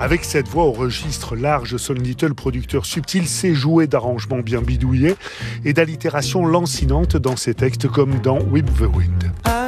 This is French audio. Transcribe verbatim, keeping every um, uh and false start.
Avec cette voix au registre large, Son Little, producteur subtil, sait jouer d'arrangements bien bidouillés et d'allitérations lancinantes dans ses textes comme dans Whip the Wind.